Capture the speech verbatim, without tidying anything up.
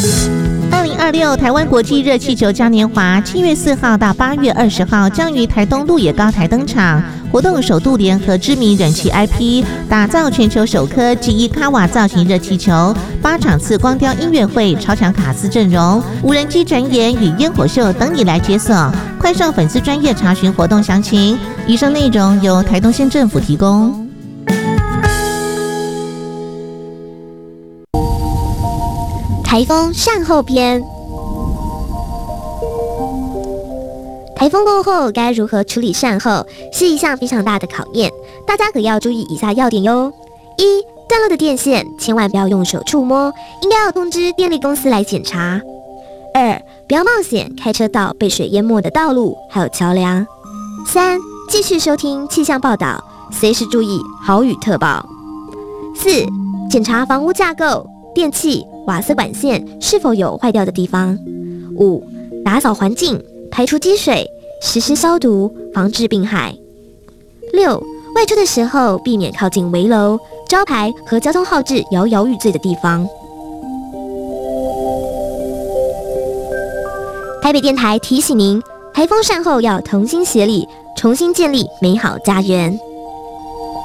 二零二六台湾国际热气球嘉年华七月四号到八月二十号将于台东鹿野高台登场。活动首度联合知名人气 I P， 打造全球首颗记忆卡瓦造型热气球，八场次光雕音乐会、超强卡司阵容、无人机展演与烟火秀等你来解锁。快上粉丝专页查询活动详情。以上内容由台东县政府提供。 台风善后篇。台风过后该如何处理善后，是一项非常大的考验，大家可要注意以下要点哟。一、断落的电线千万不要用手触摸，应该要通知电力公司来检查。二、不要冒险开车到被水淹没的道路还有桥梁。三、继续收听气象报道，随时注意豪雨特报。四、检查房屋架构、电器、瓦斯管线是否有坏掉的地方。五、打扫环境，排除积水，实施消毒，防治病害。六、外出的时候避免靠近围楼、招牌和交通号志摇摇欲坠的地方。台北电台提醒您，台风善后要同心协力，重新建立美好家园。